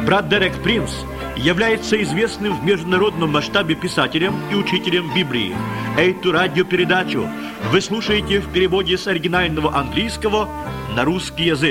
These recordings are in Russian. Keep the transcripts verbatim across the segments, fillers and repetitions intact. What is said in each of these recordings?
Брат Дерек Принц является известным в международном масштабе писателем и учителем Библии. Эту радиопередачу вы слушаете в переводе с оригинального английского на русский язык.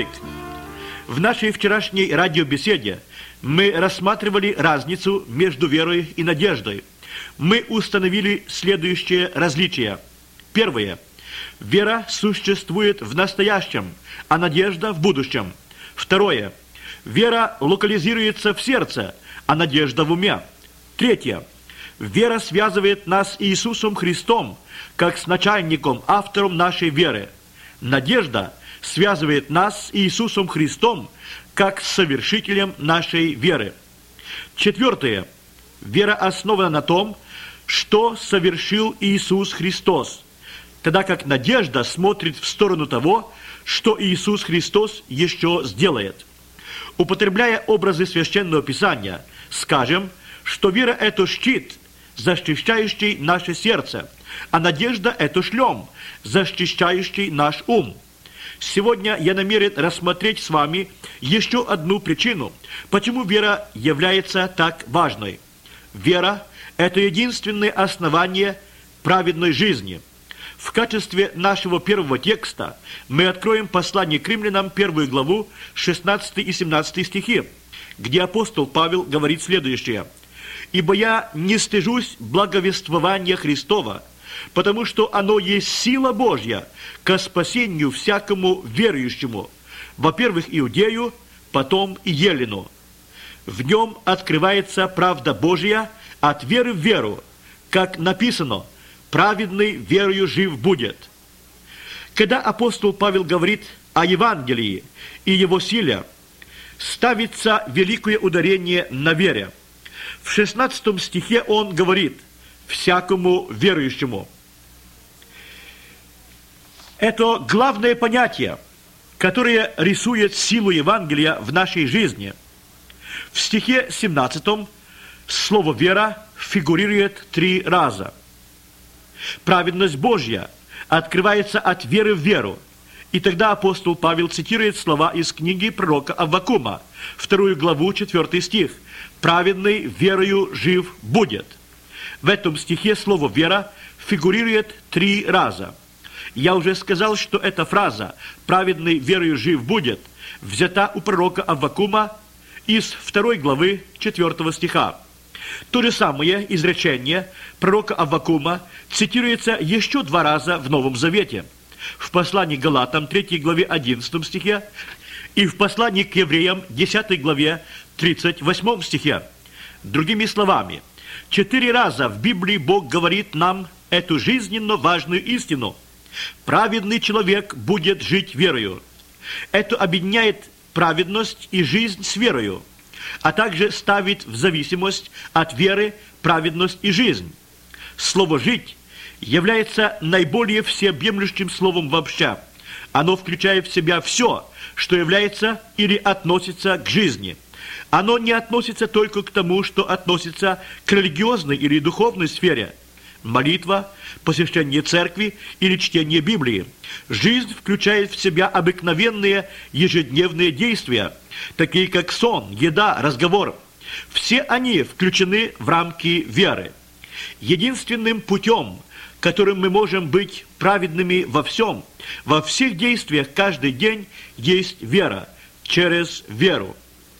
В нашей вчерашней радиобеседе мы рассматривали разницу между верой и надеждой. Мы установили следующее различие. Первое. Вера существует в настоящем, а надежда в будущем. Второе. Вера локализируется в сердце, а надежда в уме. Третье. Вера связывает нас с Иисусом Христом, как с начальником, автором нашей веры. Надежда связывает нас с Иисусом Христом, как с совершителем нашей веры. Четвертое. Вера основана на том, что совершил Иисус Христос, тогда как надежда смотрит в сторону того, что Иисус Христос еще сделает. Употребляя образы Священного Писания, скажем, что вера – это щит, защищающий наше сердце, а надежда – это шлем, защищающий наш ум. Сегодня я намерен рассмотреть с вами еще одну причину, почему вера является так важной. Вера – это единственное основание праведной жизни. В качестве нашего первого текста мы откроем послание к римлянам, первую главу, шестнадцатый и семнадцатый стихи, где апостол Павел говорит следующее. «Ибо я не стыжусь благовествования Христова, потому что оно есть сила Божья ко спасению всякому верующему, во-первых, иудею, потом и елену. В нем открывается правда Божья от веры в веру, как написано, праведный верою жив будет». Когда апостол Павел говорит о Евангелии и его силе, ставится великое ударение на вере. В шестнадцатом стихе он говорит «всякому верующему». Это главное понятие, которое рисует силу Евангелия в нашей жизни. В стихе семнадцатом слово «вера» фигурирует три раза. Праведность Божья открывается от веры в веру. И тогда апостол Павел цитирует слова из книги пророка Аввакума, вторую главу, четвертый стих. «Праведный верою жив будет». В этом стихе слово «вера» фигурирует три раза. Я уже сказал, что эта фраза «праведный верою жив будет» взята у пророка Аввакума из второй главы, четвертого стиха. То же самое изречение пророка Аввакума цитируется еще два раза в Новом Завете. В послании к Галатам, третьей главе, одиннадцатом стихе, и в послании к Евреям, десятой главе, тридцать восьмом стихе. Другими словами, четыре раза в Библии Бог говорит нам эту жизненно важную истину. Праведный человек будет жить верою. Это объединяет праведность и жизнь с верою, а также ставит в зависимость от веры праведность и жизнь. Слово «жить» является наиболее всеобъемлющим словом вообще. Оно включает в себя все, что является или относится к жизни. Оно не относится только к тому, что относится к религиозной или духовной сфере. Молитва, посещение церкви или чтение Библии. Жизнь включает в себя обыкновенные ежедневные действия, такие как сон, еда, разговор. Все они включены в рамки веры. Единственным путем, которым мы можем быть праведными во всем, во всех действиях каждый день, есть вера, через веру.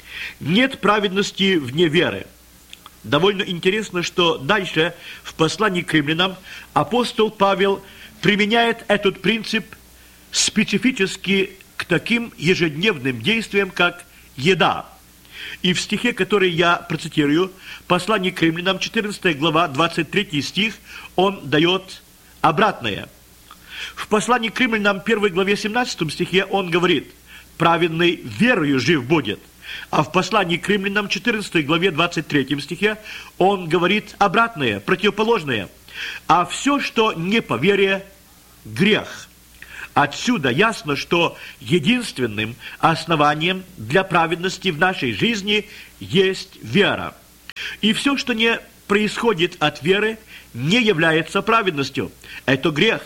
Нет праведности вне веры. Довольно интересно, что дальше в послании к римлянам апостол Павел применяет этот принцип специфически к таким ежедневным действиям, как еда. И в стихе, который я процитирую, послание к римлянам, четырнадцатая глава, двадцать третий стих, он дает обратное. В послании к римлянам, первой главе, семнадцатом стихе, он говорит: «Праведный верою жив будет». А в послании к римлянам, четырнадцатой главе, двадцать третьем стихе, он говорит обратное, противоположное. «А все, что не по вере, грех». Отсюда ясно, что единственным основанием для праведности в нашей жизни есть вера. И все, что не происходит от веры, не является праведностью. Это грех.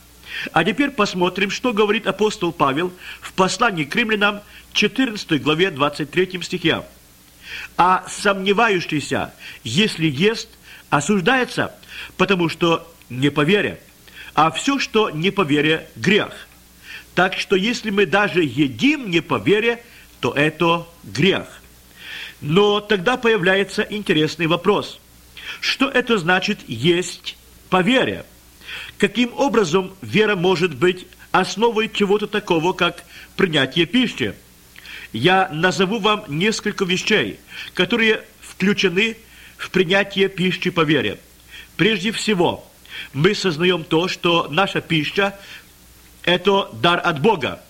А теперь посмотрим, что говорит апостол Павел в послании к римлянам, четырнадцатой главе, двадцать третьем стихе. а сомневающийся, если ест, осуждается, потому что не по вере. А все, что не по вере, грех. Так что если мы даже едим не по вере, то это грех. Но тогда появляется интересный вопрос. Что это значит есть по вере? Каким образом вера может быть основой чего-то такого, как принятие пищи? Я назову вам несколько вещей, которые включены в принятие пищи по вере. Прежде всего, мы сознаем то, что наша пища – это дар от Бога.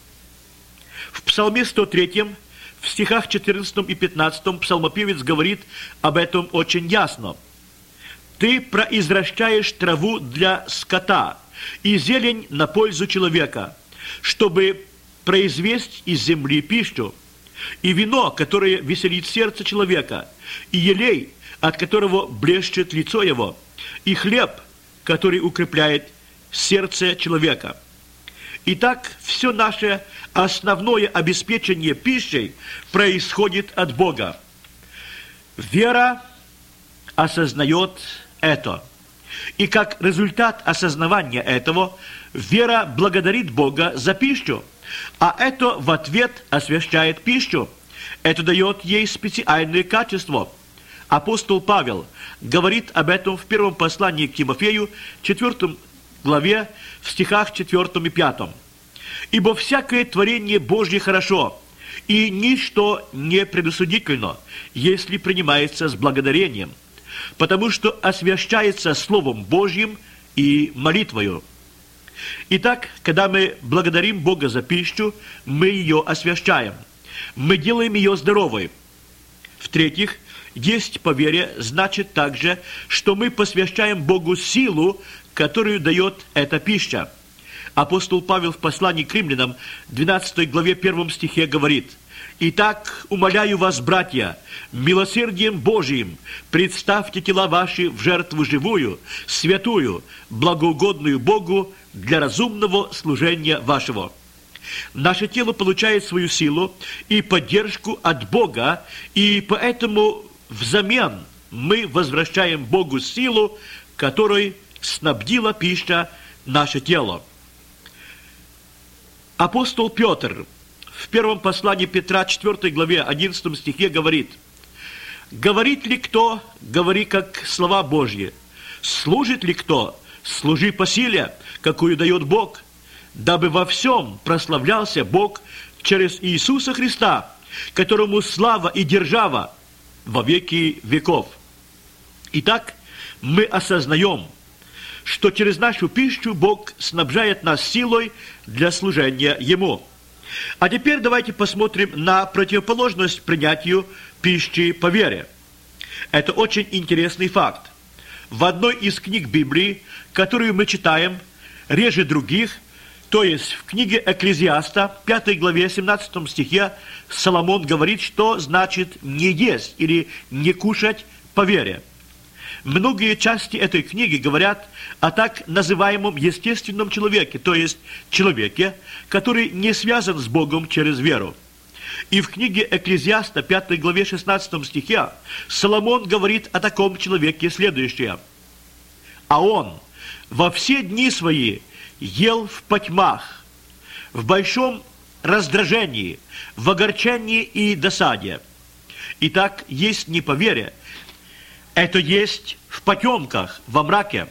В Псалме сто третьем, в стихах четырнадцатом и пятнадцатом, псалмопевец говорит об этом очень ясно. «Ты произращаешь траву для скота и зелень на пользу человека, чтобы произвести из земли пищу, и вино, которое веселит сердце человека, и елей, от которого блещет лицо его, и хлеб, который укрепляет сердце человека». Итак, все наше основное обеспечение пищей происходит от Бога. Вера осознает это. И как результат осознавания этого, вера благодарит Бога за пищу, а это в ответ освящает пищу. Это дает ей специальное качество. Апостол Павел говорит об этом в первом послании к Тимофею, четвёртой главе, в стихах четвёртом и пятом. «Ибо всякое творение Божье хорошо, и ничто не предосудительно, если принимается с благодарением, потому что освящается Словом Божьим и молитвою». Итак, когда мы благодарим Бога за пищу, мы ее освящаем. Мы делаем ее здоровой. В-третьих, есть по вере значит также, что мы посвящаем Богу силу, которую дает эта пища. Апостол Павел в послании к римлянам, двенадцатой главе, первом стихе говорит: «Итак, умоляю вас, братья, милосердием Божиим представьте тела ваши в жертву живую, святую, благоугодную Богу для разумного служения вашего». Наше тело получает свою силу и поддержку от Бога, и поэтому взамен мы возвращаем Богу силу, которой снабдила пища наше тело. Апостол Петр в первом послании Петра, четвёртой главе, одиннадцатом стихе говорит: «Говорит ли кто, говори как слова Божьи. Служит ли кто, служи по силе, какую дает Бог, дабы во всем прославлялся Бог через Иисуса Христа, которому слава и держава во веки веков». Итак, мы осознаем, что через нашу пищу Бог снабжает нас силой для служения Ему. А теперь давайте посмотрим на противоположность принятию пищи по вере. Это очень интересный факт. В одной из книг Библии, которую мы читаем реже других, то есть в книге Экклезиаста, пятой главе, семнадцатом стихе, Соломон говорит, что значит «не есть» или «не кушать по вере». Многие части этой книги говорят о так называемом естественном человеке, то есть человеке, который не связан с Богом через веру. И в книге Экклезиаста, пятой главе, шестнадцатом стихе, Соломон говорит о таком человеке следующее: «А он во все дни свои ел в потьмах, в большом раздражении, в огорчении и досаде». Итак, есть не по вере, это есть в потемках, во мраке.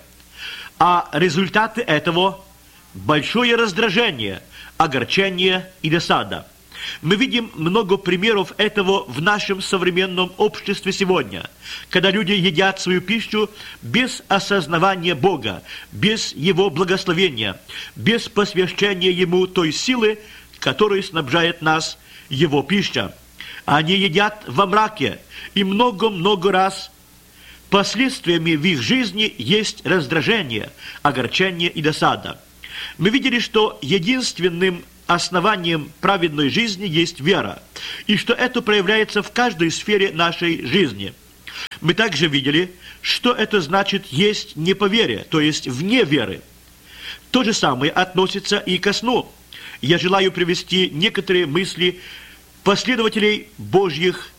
А результаты этого – большое раздражение, огорчение и досада. Мы видим много примеров этого в нашем современном обществе сегодня, когда люди едят свою пищу без осознавания Бога, без Его благословения, без посвящения Ему той силы, которой снабжает нас Его пища. Они едят во мраке, и много-много раз последствиями в их жизни есть раздражение, огорчение и досада. Мы видели, что единственным основанием праведной жизни есть вера, и что это проявляется в каждой сфере нашей жизни. Мы также видели, что это значит есть не по вере, то есть вне веры. То же самое относится и ко сну. Я желаю привести некоторые мысли последователей Божьих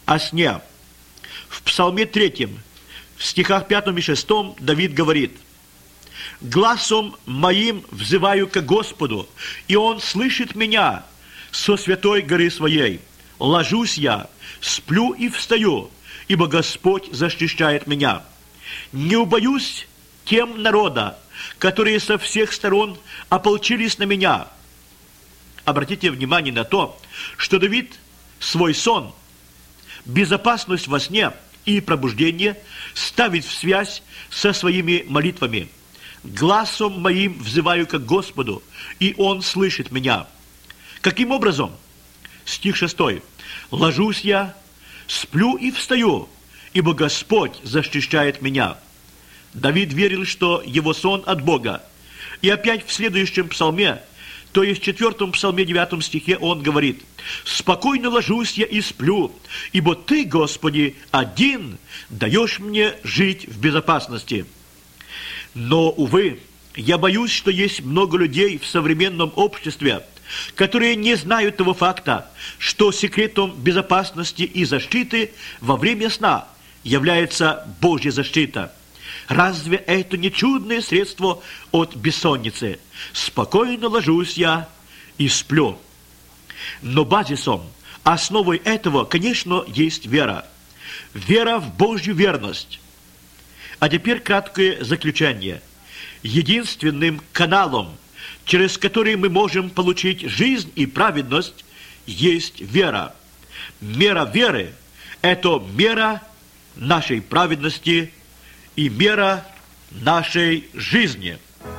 о сне. В Псалме третьем, в стихах пятом и шестом Давид говорит: «Гласом моим взываю к Господу, и Он слышит меня со святой горы своей. Ложусь я, сплю и встаю, ибо Господь защищает меня. Не убоюсь тем народа, которые со всех сторон ополчились на меня». Обратите внимание на то, что Давид свой сон, безопасность во сне и пробуждение ставит в связь со своими молитвами. «Гласом моим взываю к Господу, и Он слышит меня». Каким образом? Стих шестой. «Ложусь я, сплю и встаю, ибо Господь защищает меня». Давид верил, что его сон от Бога. И опять в следующем псалме, то есть в четвертом псалме, девятом стихе, он говорит: «Спокойно ложусь я и сплю, ибо Ты, Господи, один даешь мне жить в безопасности». Но, увы, я боюсь, что есть много людей в современном обществе, которые не знают того факта, что секретом безопасности и защиты во время сна является Божья защита. Разве это не чудное средство от бессонницы? Спокойно ложусь я и сплю. Но базисом, основой этого, конечно, есть вера. Вера в Божью верность. А теперь краткое заключение. Единственным каналом, через который мы можем получить жизнь и праведность, есть вера. Мера веры – это мера нашей праведности и мера нашей жизни.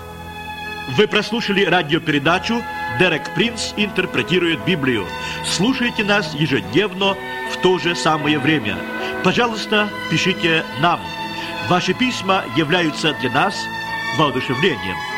Вы прослушали радиопередачу «Дерек Принц интерпретирует Библию». Слушайте нас ежедневно в то же самое время. Пожалуйста, пишите нам. Ваши письма являются для нас воодушевлением.